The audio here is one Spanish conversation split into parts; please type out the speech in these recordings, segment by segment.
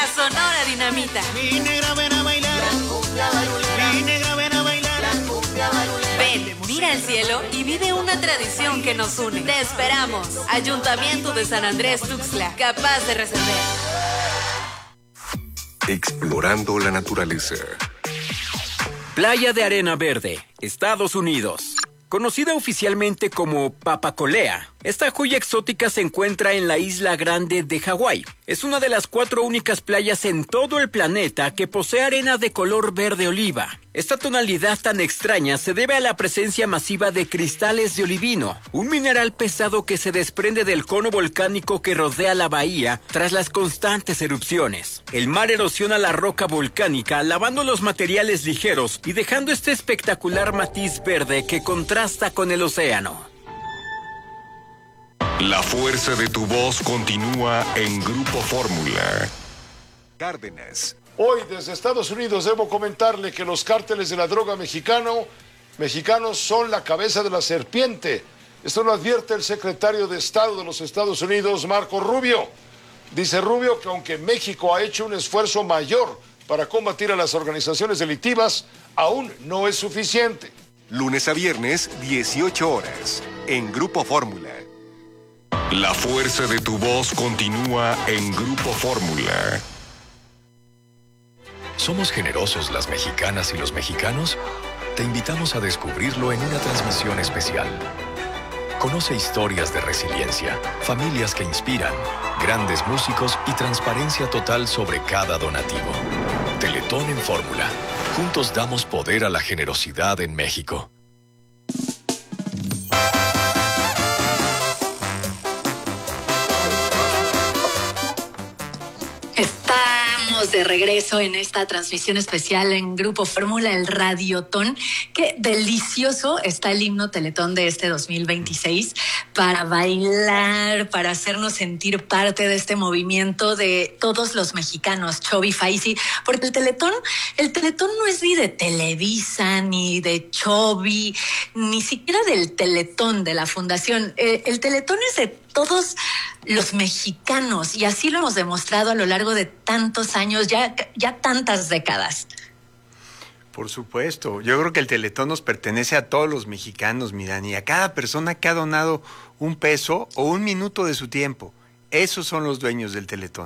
La Sonora Dinamita. Mi negra, ven a bailar. La cumbia barulera. Mi negra, ven a bailar. La cumbia barulera. Ven, mira el cielo y vive una tradición que nos une. Te esperamos. Ayuntamiento de San Andrés Tuxtla, capaz de resolver. Explorando la naturaleza. Playa de Arena Verde, Estados Unidos. Conocida oficialmente como Papacolea, esta joya exótica se encuentra en la isla Grande de Hawái. Es una de las 4 únicas playas en todo el planeta que posee arena de color verde oliva. Esta tonalidad tan extraña se debe a la presencia masiva de cristales de olivino, un mineral pesado que se desprende del cono volcánico que rodea la bahía tras las constantes erupciones. El mar erosiona la roca volcánica, lavando los materiales ligeros y dejando este espectacular matiz verde que contrasta con el océano. La fuerza de tu voz continúa en Grupo Fórmula. Cárdenas. Hoy desde Estados Unidos debo comentarle que los cárteles de la droga mexicanos son la cabeza de la serpiente. Esto lo advierte el secretario de Estado de los Estados Unidos, Marco Rubio. Dice Rubio que aunque México ha hecho un esfuerzo mayor para combatir a las organizaciones delictivas, aún no es suficiente. Lunes a viernes, 18 horas, en Grupo Fórmula. La fuerza de tu voz continúa en Grupo Fórmula. ¿Somos generosos las mexicanas y los mexicanos? Te invitamos a descubrirlo en una transmisión especial. Conoce historias de resiliencia, familias que inspiran, grandes músicos y transparencia total sobre cada donativo. Teletón en Fórmula. Juntos damos poder a la generosidad en México. Estamos de regreso en esta transmisión especial en Grupo Fórmula, el Radiotón. Qué delicioso está el himno Teletón de este 2026 para bailar, para hacernos sentir parte de este movimiento de todos los mexicanos, Chovy, Faisy, porque el Teletón no es ni de Televisa, ni de Chovy, ni siquiera del Teletón de la Fundación. El Teletón es de todos los mexicanos y así lo hemos demostrado a lo largo de tantos años, ya tantas décadas. Por supuesto, yo creo que el Teletón nos pertenece a todos los mexicanos, Miran, y a cada persona que ha donado un peso o un minuto de su tiempo. Esos son los dueños del Teletón.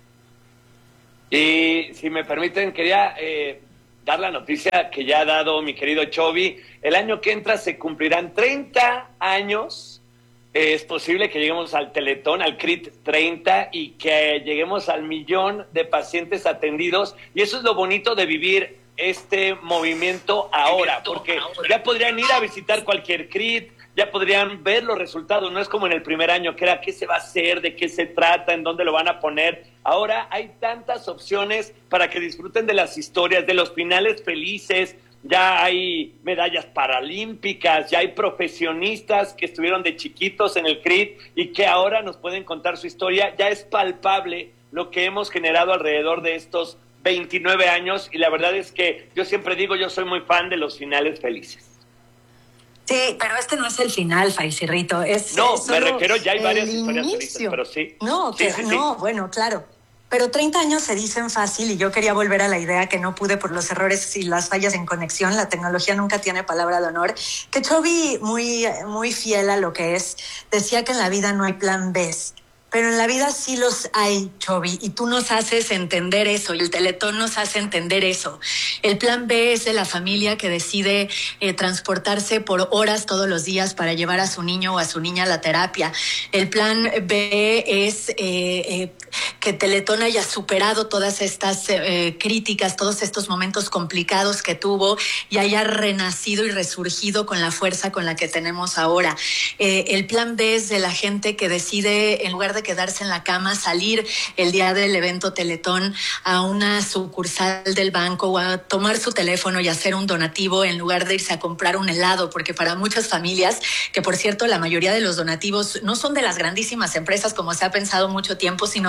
Y si me permiten, quería dar la noticia que ya ha dado mi querido Chovy. El año que entra se cumplirán 30 años. Es posible que lleguemos al Teletón, al CRIT 30, y que lleguemos al 1,000,000 de pacientes atendidos. Y eso es lo bonito de vivir este movimiento ahora, porque ya podrían ir a visitar cualquier CRIT, ya podrían ver los resultados. No es como en el primer año, que era qué se va a hacer, de qué se trata, en dónde lo van a poner. Ahora hay tantas opciones para que disfruten de las historias, de los finales felices. Ya hay medallas paralímpicas, ya hay profesionistas que estuvieron de chiquitos en el CRIT y que ahora nos pueden contar su historia. Ya es palpable lo que hemos generado alrededor de estos 29 años, y la verdad es que yo siempre digo, yo soy muy fan de los finales felices. Sí, pero este no es el final, Faisirrito. No, me refiero, ya hay varias historias felices, pero sí. No, sí. Bueno, claro. Pero 30 años se dicen fácil y yo quería volver a la idea que no pude por los errores y las fallas en conexión. La tecnología nunca tiene palabra de honor. Que Chovy, muy fiel a lo que es, decía que en la vida no hay plan B. Pero en la vida sí los hay, Chovy, y tú nos haces entender eso, y el Teletón nos hace entender eso. El plan B es de la familia que decide transportarse por horas todos los días para llevar a su niño o a su niña a la terapia. El plan B es que Teletón haya superado todas estas críticas, todos estos momentos complicados que tuvo y haya renacido y resurgido con la fuerza con la que tenemos ahora. El plan B es de la gente que decide, en lugar de quedarse en la cama, salir el día del evento Teletón a una sucursal del banco o a tomar su teléfono y hacer un donativo en lugar de irse a comprar un helado, porque para muchas familias, que por cierto la mayoría de los donativos no son de las grandísimas empresas como se ha pensado mucho tiempo, sino de la gente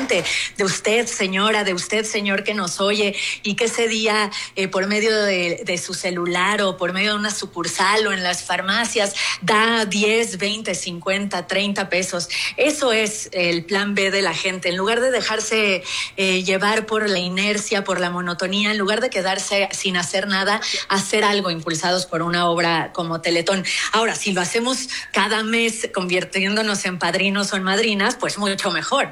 importante de usted, señora, de usted, señor, que nos oye y que ese día, por medio de su celular o por medio de una sucursal o en las farmacias, da 10, 20, 50, 30 pesos. Eso es el plan B de la gente. En lugar de dejarse llevar por la inercia, por la monotonía, en lugar de quedarse sin hacer nada, hacer algo impulsados por una obra como Teletón. Ahora, si lo hacemos cada mes convirtiéndonos en padrinos o en madrinas, pues mucho mejor.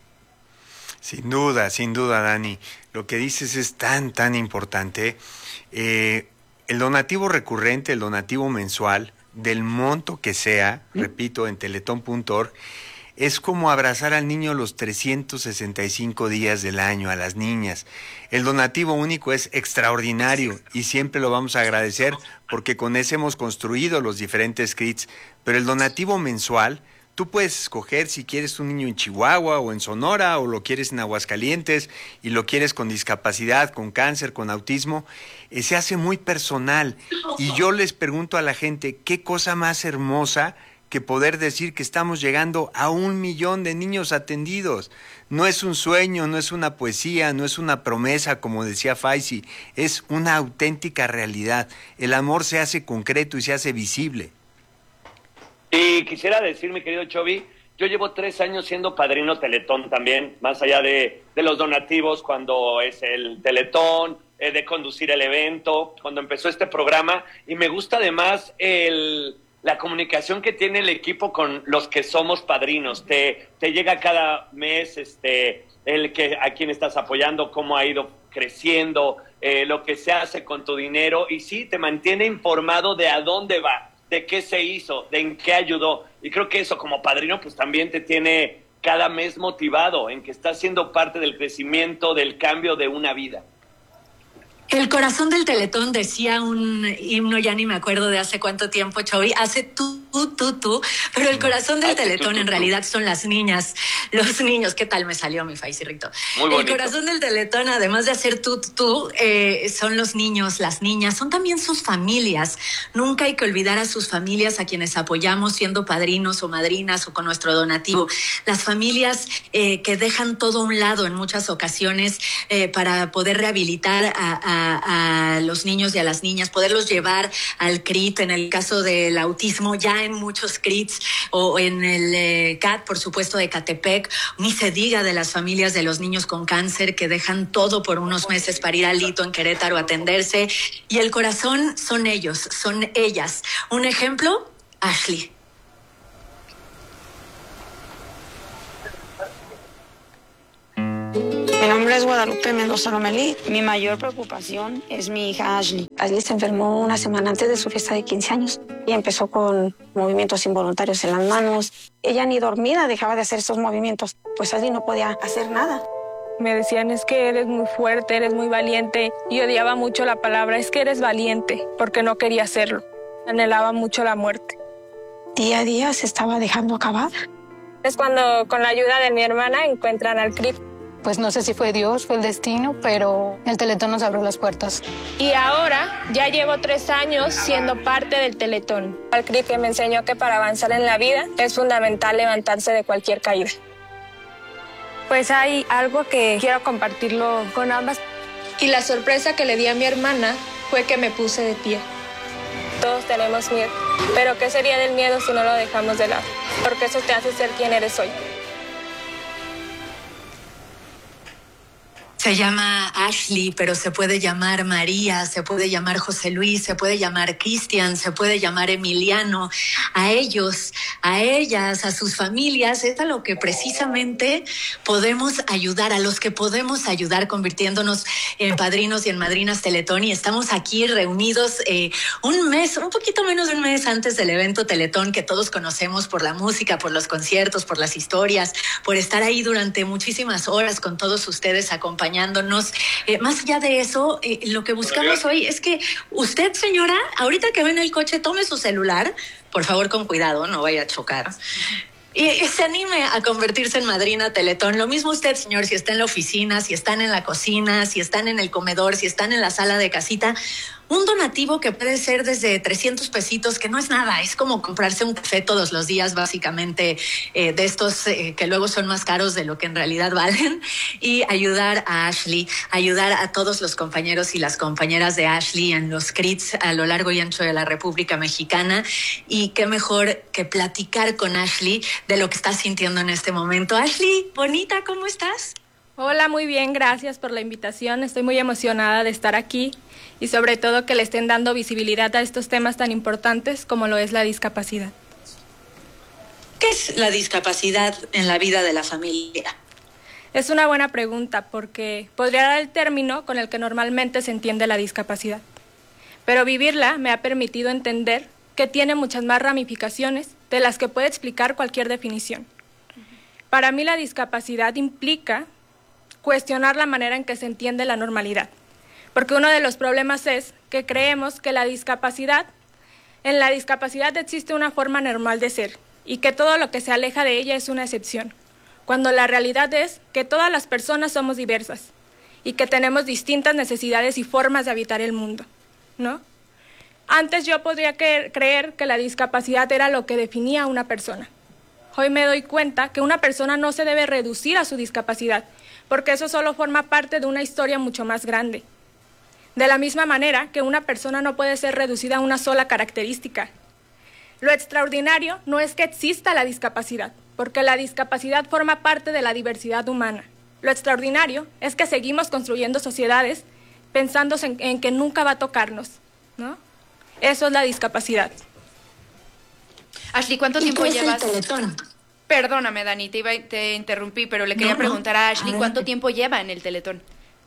Sin duda, Dani. Lo que dices es tan importante. El donativo recurrente, el donativo mensual, del monto que sea, repito, en teletón.org, es como abrazar al niño los 365 días del año, a las niñas. El donativo único es extraordinario y siempre lo vamos a agradecer porque con ese hemos construido los diferentes kits. Pero el donativo mensual, tú puedes escoger si quieres un niño en Chihuahua o en Sonora o lo quieres en Aguascalientes y lo quieres con discapacidad, con cáncer, con autismo. Se hace muy personal y yo les pregunto a la gente, ¿qué cosa más hermosa que poder decir que estamos llegando a 1 millón de niños atendidos? No es un sueño, no es una poesía, no es una promesa, como decía Faisy, es una auténtica realidad. El amor se hace concreto y se hace visible. Y quisiera decir, mi querido Chovy, yo llevo 3 años siendo padrino Teletón también, más allá de los donativos, cuando es el Teletón, de conducir el evento, cuando empezó este programa, y me gusta además la comunicación que tiene el equipo con los que somos padrinos. Te llega cada mes a quién estás apoyando, cómo ha ido creciendo, lo que se hace con tu dinero, y sí, te mantiene informado de a dónde va, de qué se hizo, de en qué ayudó. Y creo que eso como padrino pues también te tiene cada mes motivado en que estás siendo parte del crecimiento, del cambio de una vida. El corazón del Teletón decía un himno, ya ni me acuerdo de hace cuánto tiempo, Chovy, hace tú, pero el corazón del Teletón en realidad son las niñas, los niños. ¿Qué tal me salió mi faicirrito? Muy bonito. El corazón del Teletón, además de hacer tú, son los niños, las niñas, son también sus familias. Nunca hay que olvidar a sus familias, a quienes apoyamos siendo padrinos o madrinas o con nuestro donativo. Las familias que dejan todo a un lado en muchas ocasiones para poder rehabilitar a los niños y a las niñas, poderlos llevar al CRIT, en el caso del autismo, ya en muchos CRITs, o en el CAT, por supuesto, de Catepec, ni se diga de las familias de los niños con cáncer que dejan todo por unos meses para ir al Lito en Querétaro a atenderse, y el corazón son ellos, son ellas. Un ejemplo, Ashley. Mi nombre es Guadalupe Mendoza Lomelí. Mi mayor preocupación es mi hija Ashley. Ashley se enfermó una semana antes de su fiesta de 15 años y empezó con movimientos involuntarios en las manos. Ella ni dormida dejaba de hacer esos movimientos, pues Ashley no podía hacer nada. Me decían, es que eres muy fuerte, eres muy valiente. Y odiaba mucho la palabra, es que eres valiente, porque no quería hacerlo. Anhelaba mucho la muerte. Día a día se estaba dejando acabar. Es cuando, con la ayuda de mi hermana, encuentran al CRIP. Pues no sé si fue Dios, fue el destino, pero el Teletón nos abrió las puertas. Y ahora ya llevo 3 años siendo parte del Teletón. El CRIP que me enseñó que para avanzar en la vida es fundamental levantarse de cualquier caída. Pues hay algo que quiero compartirlo con ambas. Y la sorpresa que le di a mi hermana fue que me puse de pie. Todos tenemos miedo, pero ¿qué sería del miedo si no lo dejamos de lado? Porque eso te hace ser quien eres hoy. Se llama Ashley, pero se puede llamar María, se puede llamar José Luis, se puede llamar Cristian, se puede llamar Emiliano. A ellos, a ellas, a sus familias, es a lo que precisamente podemos ayudar, a los que podemos ayudar convirtiéndonos en padrinos y en madrinas Teletón. Y estamos aquí reunidos un mes, un poquito menos de un mes antes del evento Teletón, que todos conocemos por la música, por los conciertos, por las historias, por estar ahí durante muchísimas horas con todos ustedes acompañándonos. Más allá de eso, lo que buscamos hoy es que usted, señora, ahorita que ve en el coche, tome su celular, por favor con cuidado, no vaya a chocar, y se anime a convertirse en madrina Teletón. Lo mismo usted, señor, si está en la oficina, si están en la cocina, si están en el comedor, si están en la sala de casita, Un donativo que puede ser desde 300 pesitos, que no es nada, es como comprarse un café todos los días, básicamente, de estos que luego son más caros de lo que en realidad valen, y ayudar a Ashley, ayudar a todos los compañeros y las compañeras de Ashley en los CRITs a lo largo y ancho de la República Mexicana. Y qué mejor que platicar con Ashley de lo que está sintiendo en este momento. Ashley, bonita, ¿cómo estás? Hola, muy bien, gracias por la invitación. Estoy muy emocionada de estar aquí y sobre todo que le estén dando visibilidad a estos temas tan importantes como lo es la discapacidad. ¿Qué es la discapacidad en la vida de la familia? Es una buena pregunta porque podría dar el término con el que normalmente se entiende la discapacidad. Pero vivirla me ha permitido entender que tiene muchas más ramificaciones de las que puede explicar cualquier definición. Para mí la discapacidad implica cuestionar la manera en que se entiende la normalidad. Porque uno de los problemas es que creemos que en la discapacidad existe una forma normal de ser y que todo lo que se aleja de ella es una excepción, cuando la realidad es que todas las personas somos diversas y que tenemos distintas necesidades y formas de habitar el mundo, ¿no? Antes yo podría creer que la discapacidad era lo que definía a una persona. Hoy me doy cuenta que una persona no se debe reducir a su discapacidad, porque eso solo forma parte de una historia mucho más grande. De la misma manera que una persona no puede ser reducida a una sola característica. Lo extraordinario no es que exista la discapacidad, porque la discapacidad forma parte de la diversidad humana. Lo extraordinario es que seguimos construyendo sociedades pensando en que nunca va a tocarnos, ¿no? Eso es la discapacidad. Ashley, ¿cuánto tiempo llevas? ¿Qué es el Teletón? Perdóname, Dani, te interrumpí, pero le quería preguntar a Ashley, ¿cuánto tiempo lleva en el Teletón?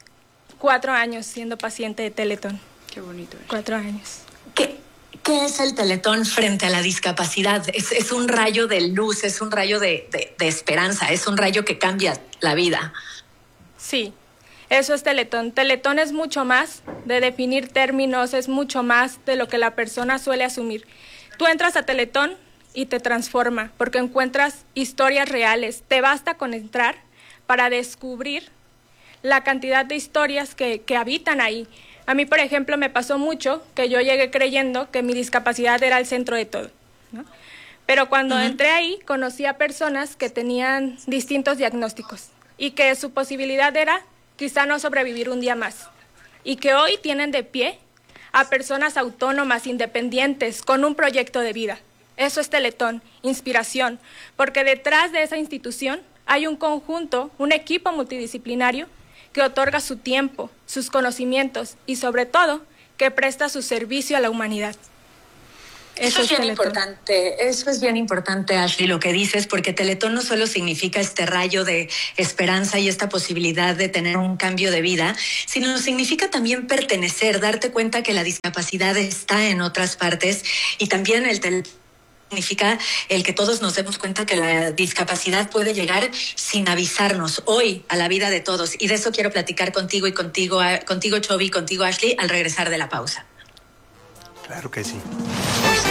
4 años siendo paciente de Teletón. Qué bonito. 4 años. ¿Qué es el Teletón frente a la discapacidad? Es un rayo de luz, es un rayo de esperanza, es un rayo que cambia la vida. Sí, eso es Teletón. Teletón es mucho más de definir términos, es mucho más de lo que la persona suele asumir. Tú entras a Teletón y te transforma, porque encuentras historias reales. Te basta con entrar para descubrir la cantidad de historias que habitan ahí. A mí, por ejemplo, me pasó mucho que yo llegué creyendo que mi discapacidad era el centro de todo, ¿no? Pero cuando entré ahí, conocí a personas que tenían distintos diagnósticos y que su posibilidad era quizá no sobrevivir un día más. Y que hoy tienen de pie a personas autónomas, independientes, con un proyecto de vida. Eso es Teletón, inspiración, porque detrás de esa institución hay un conjunto, un equipo multidisciplinario que otorga su tiempo, sus conocimientos y sobre todo que presta su servicio a la humanidad. Eso es bien importante, eso es bien importante, Ashley, lo que dices, porque Teletón no solo significa este rayo de esperanza y esta posibilidad de tener un cambio de vida, sino significa también pertenecer, darte cuenta que la discapacidad está en otras partes y también el Teletón significa el que todos nos demos cuenta que la discapacidad puede llegar sin avisarnos hoy a la vida de todos. Y de eso quiero platicar contigo, Chovi, contigo, Ashley, al regresar de la pausa. Claro que sí.